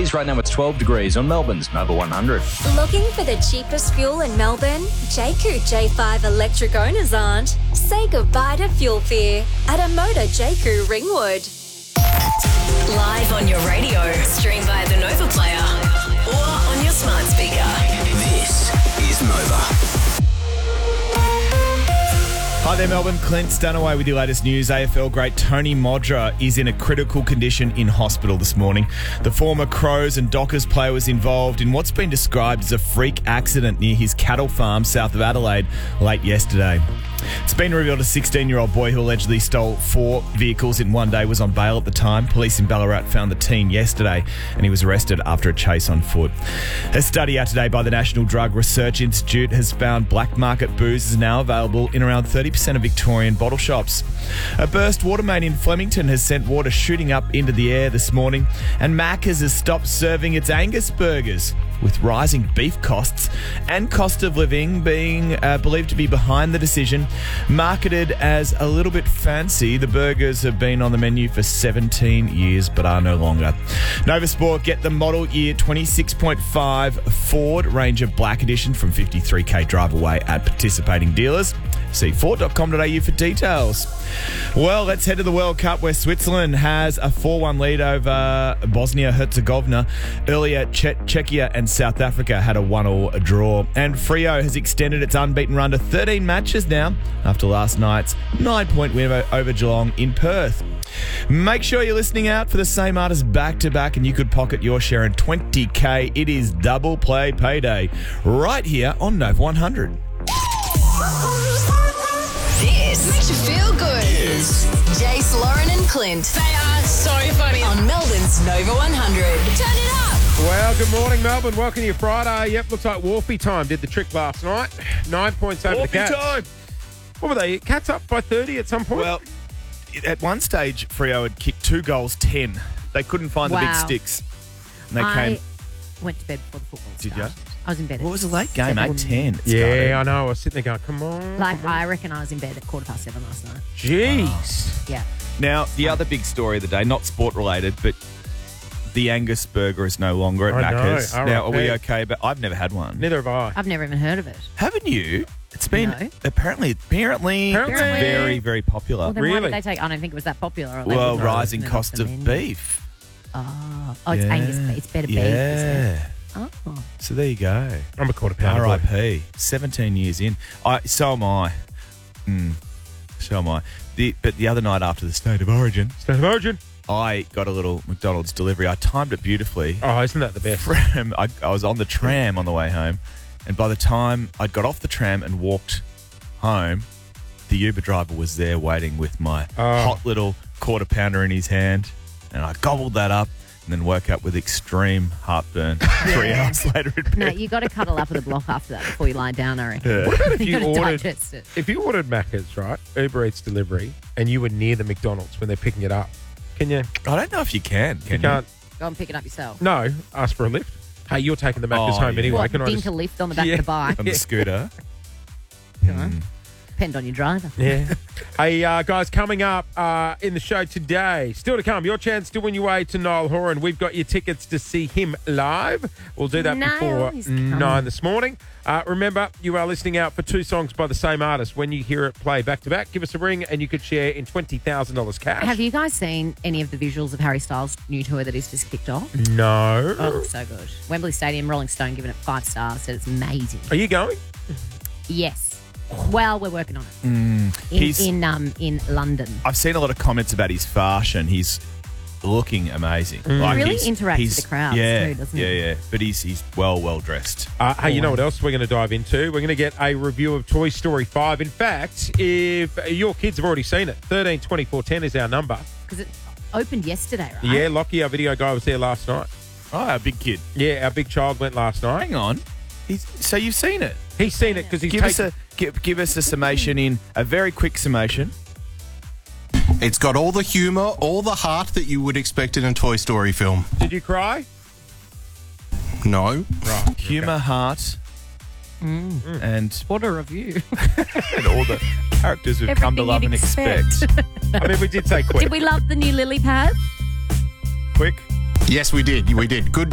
degrees. Right now it's 12 degrees on Melbourne's Nova 100. Looking for the cheapest fuel in Melbourne? Jayco J5 electric owners aren't. Say goodbye to fuel fear at a Motor Jayco Ringwood. Live on your radio, stream via the Nova Player or on your smart speaker. This is Nova. Hi there, Melbourne. Clint Stanaway with your latest news. AFL great Tony Modra is in a critical condition in hospital this morning. The former Crows and Dockers player was involved in what's been described as a freak accident near his cattle farm south of Adelaide late yesterday. It's been revealed a 16-year-old boy who allegedly stole 4 vehicles in one day was on bail at the time. Police in Ballarat found the teen yesterday and he was arrested after a chase on foot. A study out today by the National Drug Research Institute has found black market booze is now available in around 30% of Victorian bottle shops. A burst water main in Flemington has sent water shooting up into the air this morning, and Macca's has stopped serving its Angus burgers, with rising beef costs and cost of living being believed to be behind the decision. Marketed as a little bit fancy, the burgers have been on the menu for 17 years but are no longer. Nova Sport, get the model year 26.5 Ford Ranger Black Edition from 53k drive away at participating dealers. See Ford.com.au for details. Well, let's head to the World Cup where Switzerland has a 4-1 lead over Bosnia-Herzegovina. Earlier, Czechia and South Africa had a 1-1 draw. And Freo has extended its unbeaten run to 13 matches now after last night's 9-point win over Geelong in Perth. Make sure you're listening out for the same artist back-to-back and you could pocket your share in 20k. It is double play payday right here on Nova 100. This makes you feel good. Jace, Lauren and Clint. They are so funny. On Melbourne's Nova 100. Turn it up. Well, good morning, Melbourne. Welcome to your Friday. Yep, looks like Wolfie time did the trick last night. 9 points over the Cats. Wolfie time! What were they? Cats up by 30 at some point? Well, at one stage, Freo had kicked 2 goals, 10. They couldn't find the big sticks. And they went to bed before the football Did started. you? I was in bed. What was a late game? 8-10. Yeah, I know. I was sitting there going, come on. I reckon I was in bed at 7:15 last night. Jeez. Yeah. Now, the other big story of the day, not sport-related, but the Angus burger is no longer at I know. Macca's. Now, are we RIP. okay? But I've never had one. Neither have I. I've never even heard of it. Haven't you? It's been No. apparently it's very, very popular. Well, then why Really? did they take? I don't think it was that popular. Or Well, they rising wasn't cost off the of menu. beef. Oh, it's Angus beef. It's better beef. Isn't it? Yeah. Oh. So there you go. I'm a quarter pounder. boy. R.I.P. 17 years in. So am I. So am I. But the other night after the State of Origin, State of Origin. I got a little McDonald's delivery. I timed it beautifully. Oh, isn't that the best? I was on the tram on the way home, and by the time I got off the tram and walked home, the Uber driver was there waiting with my hot little quarter pounder in his hand, and I gobbled that up and then woke up with extreme heartburn 3 hours later in bed. No, you got to cuddle up with a block after that before you lie down, I reckon. Yeah. What about if You you gotta ordered, digest it. if you ordered Macca's, right, Uber Eats delivery, and you were near the McDonald's when they're picking it up, can you? I don't know if you can. You can't. Go and pick it up yourself. No, ask for a lift. Hey, you're taking the Macca's Oh, home yeah. anyway. What, Can I dink just... a lift on the back Yeah. of the bike? On the scooter. Depend on your driver. Yeah. Hey, guys, coming up in the show today, still to come, your chance to win your way to Niall Horan. We've got your tickets to see him live. We'll do that Niall before is coming. 9 this morning. Remember, you are listening out for 2 songs by the same artist. When you hear it play back-to-back, give us a ring and you could share in $20,000 cash. Have you guys seen any of the visuals of Harry Styles' new tour that he's just kicked off? No. Oh, so good. Wembley Stadium, Rolling Stone giving it 5 stars, said it's amazing. Are you going? Yes. Well, we're working on it. In London. I've seen a lot of comments about his fashion. He's looking amazing. Like Really he's- interacts he's- with the crowds yeah, too, doesn't yeah, he? Yeah, but he's well dressed. Hey, you know what else we're going to dive into? We're going to get a review of Toy Story 5. In fact, if your kids have already seen it, 13 24 10 is our number. Because it opened yesterday, right? Yeah, Lockie, our video guy, was there last night. Oh, our big kid. Yeah, our big child went last night. Hang on. So you've seen it? He's seen it because he's Give us a summation in a very quick summation. It's got all the humour, all the heart that you would expect in a Toy Story film. Did you cry? No. Right. Humour, heart, and What a review. and all the characters we've come to Everything love you'd and expect. I mean, we did say quick. Did we love the new lily pad? Quick. Yes, we did. We did. Good